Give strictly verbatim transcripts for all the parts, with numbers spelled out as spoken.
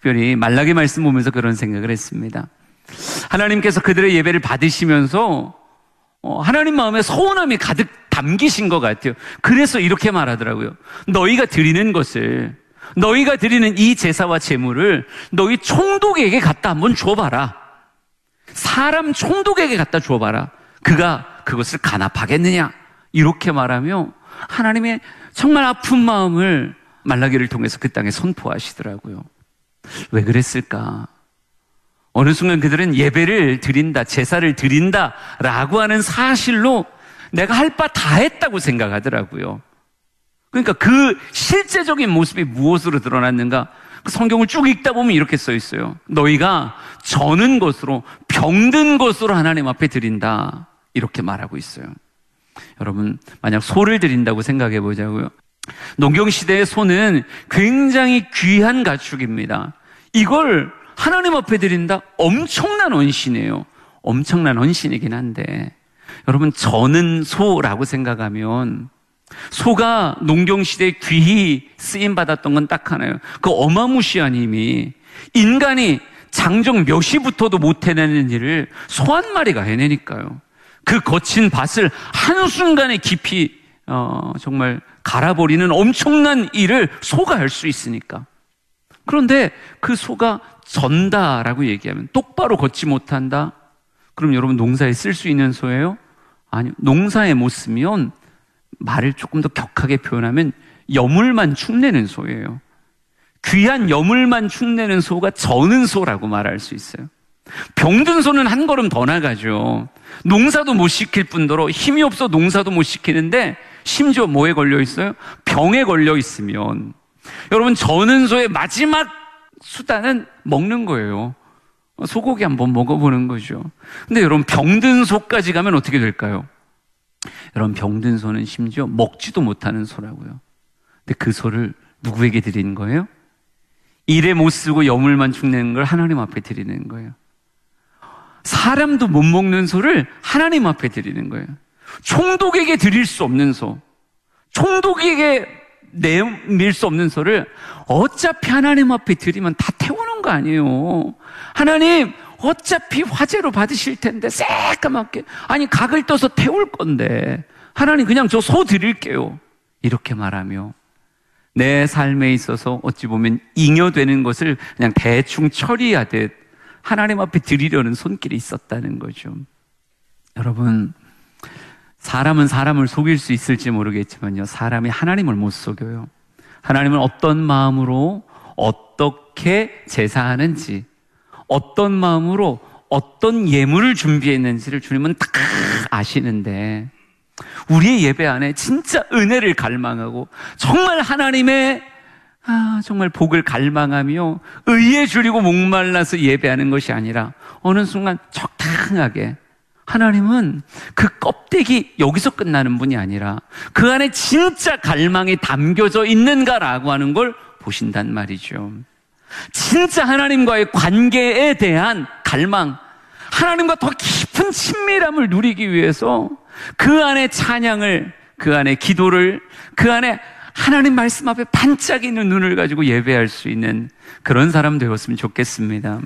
특별히 말라기 말씀 보면서 그런 생각을 했습니다. 하나님께서 그들의 예배를 받으시면서 하나님 마음에 서운함이 가득 담기신 것 같아요. 그래서 이렇게 말하더라고요. 너희가 드리는 것을, 너희가 드리는 이 제사와 제물을 너희 총독에게 갖다 한번 줘봐라. 사람 총독에게 갖다 줘봐라. 그가 그것을 간합하겠느냐. 이렇게 말하며 하나님의 정말 아픈 마음을 말라기를 통해서 그 땅에 선포하시더라고요. 왜 그랬을까? 어느 순간 그들은 예배를 드린다, 제사를 드린다라고 하는 사실로 내가 할 바 다 했다고 생각하더라고요. 그러니까 그 실제적인 모습이 무엇으로 드러났는가? 그 성경을 쭉 읽다 보면 이렇게 써 있어요. 너희가 저는 것으로, 병든 것으로 하나님 앞에 드린다. 이렇게 말하고 있어요. 여러분, 만약 소를 드린다고 생각해 보자고요. 농경시대의 소는 굉장히 귀한 가축입니다. 이걸 하나님 앞에 드린다? 엄청난 헌신이에요. 엄청난 헌신이긴 한데, 여러분, 저는 소라고 생각하면 소가 농경시대에 귀히 쓰임받았던 건 딱 하나예요. 그 어마무시한 힘이, 인간이 장정 몇 시부터도 못 해내는 일을 소 한 마리가 해내니까요. 그 거친 밭을 한순간에 깊이 어, 정말 갈아버리는 엄청난 일을 소가 할 수 있으니까. 그런데 그 소가 전다라고 얘기하면, 똑바로 걷지 못한다? 그럼 여러분, 농사에 쓸 수 있는 소예요? 아니요. 농사에 못 쓰면, 말을 조금 더 격하게 표현하면 여물만 축내는 소예요. 귀한 여물만 축내는 소가 저는 소라고 말할 수 있어요. 병든 소는 한 걸음 더 나가죠. 농사도 못 시킬 뿐더러 힘이 없어 농사도 못 시키는데, 심지어 뭐에 걸려 있어요? 병에 걸려 있으면, 여러분, 저는 소의 마지막 수단은 먹는 거예요. 소고기 한번 먹어보는 거죠. 근데 여러분, 병든 소까지 가면 어떻게 될까요? 여러분, 병든 소는 심지어 먹지도 못하는 소라고요. 근데 그 소를 누구에게 드리는 거예요? 일에 못 쓰고 여물만 축내는 걸 하나님 앞에 드리는 거예요. 사람도 못 먹는 소를 하나님 앞에 드리는 거예요. 총독에게 드릴 수 없는 소, 총독에게 내밀 수 없는 소를 어차피 하나님 앞에 드리면 다 태우는 거 아니에요. 하나님, 어차피 화재로 받으실 텐데 새까맣게, 아니 각을 떠서 태울 건데 하나님 그냥 저 소 드릴게요. 이렇게 말하며 내 삶에 있어서 어찌 보면 잉여되는 것을 그냥 대충 처리하듯 하나님 앞에 드리려는 손길이 있었다는 거죠. 여러분, 사람은 사람을 속일 수 있을지 모르겠지만요, 사람이 하나님을 못 속여요. 하나님은 어떤 마음으로 어떻게 제사하는지, 어떤 마음으로 어떤 예물을 준비했는지를 주님은 다 아시는데, 우리의 예배 안에 진짜 은혜를 갈망하고 정말 하나님의 아, 정말 복을 갈망하며 의에 줄이고 목말라서 예배하는 것이 아니라 어느 순간 적당하게, 하나님은 그 껍데기 여기서 끝나는 분이 아니라 그 안에 진짜 갈망이 담겨져 있는가라고 하는 걸 보신단 말이죠. 진짜 하나님과의 관계에 대한 갈망, 하나님과 더 깊은 친밀함을 누리기 위해서 그 안에 찬양을, 그 안에 기도를, 그 안에 하나님 말씀 앞에 반짝이는 눈을 가지고 예배할 수 있는 그런 사람 되었으면 좋겠습니다.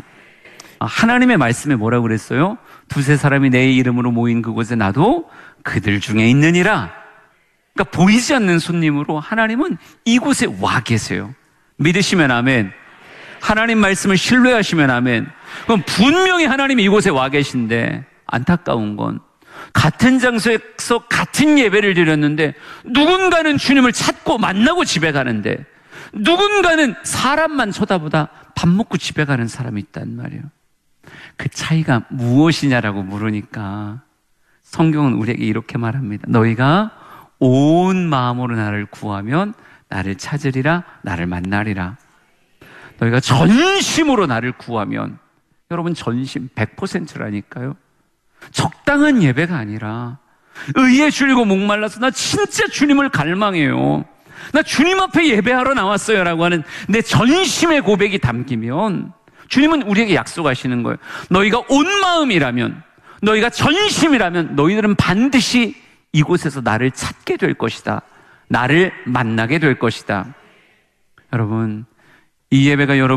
하나님의 말씀에 뭐라고 그랬어요? 두세 사람이 내 이름으로 모인 그곳에 나도 그들 중에 있느니라. 그러니까 보이지 않는 손님으로 하나님은 이곳에 와 계세요. 믿으시면 아멘. 하나님 말씀을 신뢰하시면 아멘. 그럼 분명히 하나님이 이곳에 와 계신데, 안타까운 건 같은 장소에서 같은 예배를 드렸는데 누군가는 주님을 찾고 만나고 집에 가는데 누군가는 사람만 쳐다보다 밥 먹고 집에 가는 사람이 있단 말이에요. 그 차이가 무엇이냐라고 물으니까 성경은 우리에게 이렇게 말합니다. 너희가 온 마음으로 나를 구하면 나를 찾으리라, 나를 만나리라. 너희가 전심으로 나를 구하면, 여러분 전심 백 퍼센트라니까요. 적당한 예배가 아니라 의에 줄이고 목말라서 나 진짜 주님을 갈망해요, 나 주님 앞에 예배하러 나왔어요 라고 하는 내 전심의 고백이 담기면 주님은 우리에게 약속하시는 거예요. 너희가 온 마음이라면, 너희가 전심이라면 너희들은 반드시 이곳에서 나를 찾게 될 것이다, 나를 만나게 될 것이다. 여러분, 이 예배가 여러분